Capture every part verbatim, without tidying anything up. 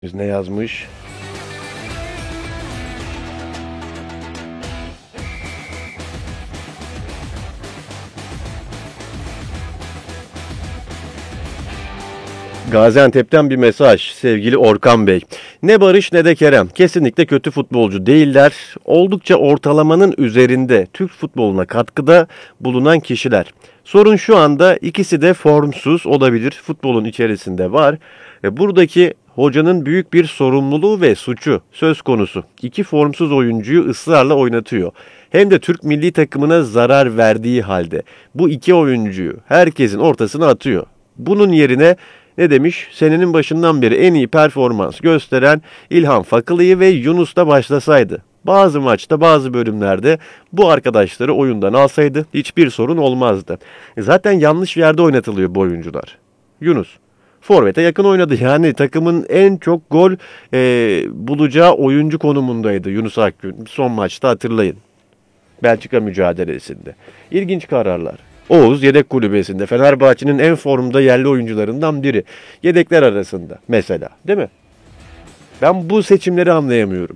Ne yazmış? Gaziantep'ten bir mesaj sevgili Orkan Bey. Ne Barış ne de Kerem kesinlikle kötü futbolcu değiller. Oldukça ortalamanın üzerinde Türk futboluna katkıda bulunan kişiler. Sorun şu anda ikisi de formsuz olabilir. Futbolun içerisinde var. Ve buradaki hocanın büyük bir sorumluluğu ve suçu söz konusu. İki formsuz oyuncuyu ısrarla oynatıyor. Hem de Türk milli takımına zarar verdiği halde bu iki oyuncuyu herkesin ortasına atıyor. Bunun yerine ne demiş? Senenin başından beri en iyi performans gösteren İlhan Fakılı'yı ve Yunus da başlasaydı. Bazı maçta, bazı bölümlerde bu arkadaşları oyundan alsaydı hiçbir sorun olmazdı. Zaten yanlış yerde oynatılıyor bu oyuncular. Yunus forvete yakın oynadı. Yani takımın en çok gol e, bulacağı oyuncu konumundaydı Yunus Akgün. Son maçta hatırlayın. Belçika mücadelesinde. İlginç kararlar. Oğuz yedek kulübesinde. Fenerbahçe'nin en formda yerli oyuncularından biri. Yedekler arasında mesela. Değil mi? Ben bu seçimleri anlayamıyorum.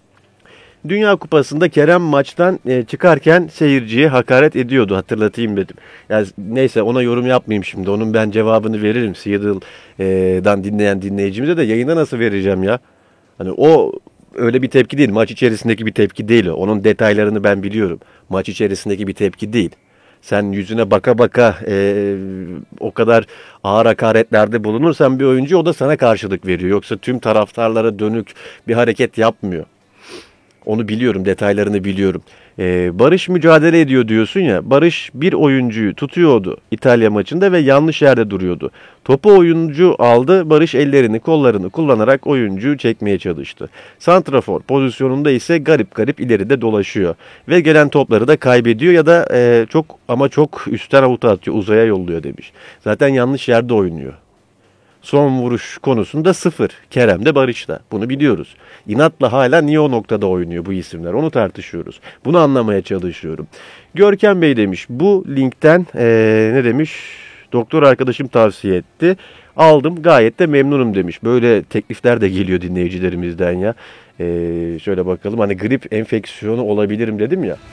Dünya Kupası'nda Kerem maçtan e, çıkarken seyirciye hakaret ediyordu. Hatırlatayım dedim. Yani neyse ona yorum yapmayayım şimdi. Onun ben cevabını veririm. Seattle'dan dinleyen dinleyicimize de yayında nasıl vereceğim ya? Hani o öyle bir tepki değil. Maç içerisindeki bir tepki değil o. Onun detaylarını ben biliyorum. Maç içerisindeki bir tepki değil. Sen yüzüne baka baka e, o kadar ağır hakaretlerde bulunursan bir oyuncu o da sana karşılık veriyor. Yoksa tüm taraftarlara dönük bir hareket yapmıyor. Onu biliyorum, detaylarını biliyorum. Ee, Barış mücadele ediyor diyorsun ya. Barış bir oyuncuyu tutuyordu İtalya maçında ve yanlış yerde duruyordu. Topu oyuncu aldı. Barış ellerini, kollarını kullanarak oyuncuyu çekmeye çalıştı. Santrafor pozisyonunda ise garip garip ileride dolaşıyor. Ve gelen topları da kaybediyor ya da e, çok ama çok üstten avuta atıyor, uzaya yolluyor demiş. Zaten yanlış yerde oynuyor. Son vuruş konusunda sıfır. Kerem de Barış da. Bunu biliyoruz. İnatla hala niye o noktada oynuyor bu isimler? Onu tartışıyoruz. Bunu anlamaya çalışıyorum. Görkem Bey demiş. Bu linkten ee, ne demiş? Doktor arkadaşım tavsiye etti. Aldım gayet de memnunum demiş. Böyle teklifler de geliyor dinleyicilerimizden ya. Ee, şöyle bakalım. Hani grip enfeksiyonu olabilirim dedim ya.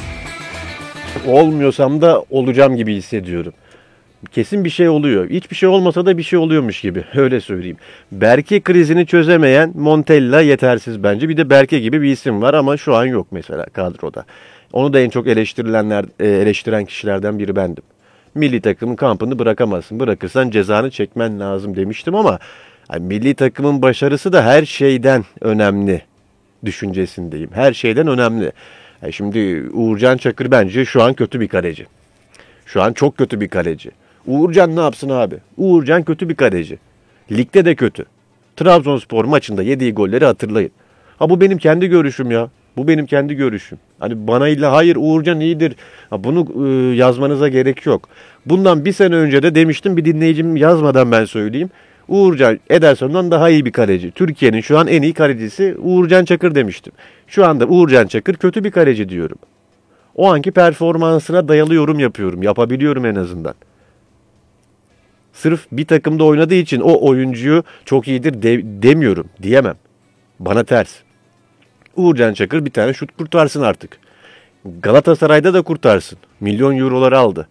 Olmuyorsam da olacağım gibi hissediyorum. Kesin bir şey oluyor. Hiçbir şey olmasa da bir şey oluyormuş gibi. Öyle söyleyeyim. Berke krizini çözemeyen Montella yetersiz bence. Bir de Berke gibi bir isim var ama şu an yok mesela kadroda. Onu da en çok eleştirilenler, e, eleştiren kişilerden biri bendim. Milli takımın kampını bırakamazsın. Bırakırsan cezanı çekmen lazım demiştim ama yani milli takımın başarısı da her şeyden önemli düşüncesindeyim. Her şeyden önemli. Yani şimdi Uğurcan Çakır bence şu an kötü bir kaleci. Şu an çok kötü bir kaleci. Uğurcan ne yapsın abi? Uğurcan kötü bir kaleci. Ligde de kötü. Trabzonspor maçında yediği golleri hatırlayın. Ha bu benim kendi görüşüm ya. Bu benim kendi görüşüm. Hani bana illa hayır Uğurcan iyidir. Ha bunu e, yazmanıza gerek yok. Bundan bir sene önce de demiştim, bir dinleyicim yazmadan ben söyleyeyim. Uğurcan Ederson'dan daha iyi bir kaleci. Türkiye'nin şu an en iyi kalecisi Uğurcan Çakır demiştim. Şu anda Uğurcan Çakır kötü bir kaleci diyorum. O anki performansına dayalı yorum yapıyorum. Yapabiliyorum en azından. Sırf bir takımda oynadığı için o oyuncuyu çok iyidir de, demiyorum. Diyemem. Bana ters. Uğurcan Çakır bir tane şut kurtarsın artık. Galatasaray'da da kurtarsın. Milyon euroları aldı.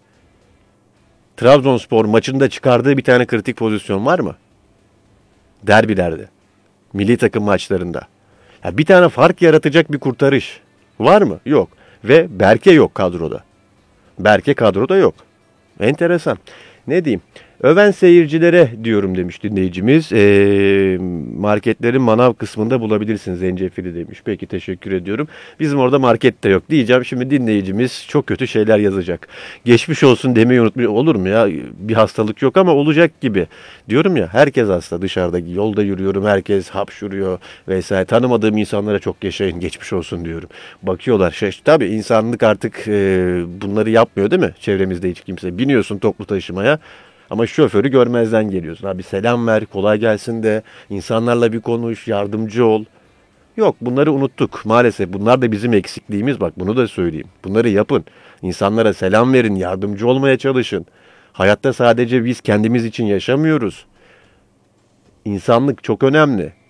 Trabzonspor maçında çıkardığı bir tane kritik pozisyon var mı? Derbilerde. Milli takım maçlarında. Ya bir tane fark yaratacak bir kurtarış var mı? Yok. Ve Berke yok kadroda. Berke kadroda yok. Enteresan. Ne diyeyim? Öven seyircilere diyorum demiş dinleyicimiz. Ee, marketlerin manav kısmında bulabilirsiniz zencefili demiş. Peki teşekkür ediyorum. Bizim orada market de yok diyeceğim. Şimdi dinleyicimiz çok kötü şeyler yazacak. Geçmiş olsun demeyi unutmuyor. Olur mu ya? Bir hastalık yok ama olacak gibi. Diyorum ya, herkes hasta dışarıda. Yolda yürüyorum, herkes hapşuruyor vesaire. Tanımadığım insanlara çok yaşayın, geçmiş olsun diyorum. Bakıyorlar. Şey, tabii insanlık artık e, bunları yapmıyor değil mi? Çevremizde hiç kimse. Biniyorsun toplu taşımaya. Ama şoförü görmezden geliyorsun. Abi selam ver, kolay gelsin de, insanlarla bir konuş, yardımcı ol. Yok, bunları unuttuk maalesef. Bunlar da bizim eksikliğimiz, bak bunu da söyleyeyim. Bunları yapın. İnsanlara selam verin, yardımcı olmaya çalışın. Hayatta sadece biz kendimiz için yaşamıyoruz. İnsanlık çok önemli.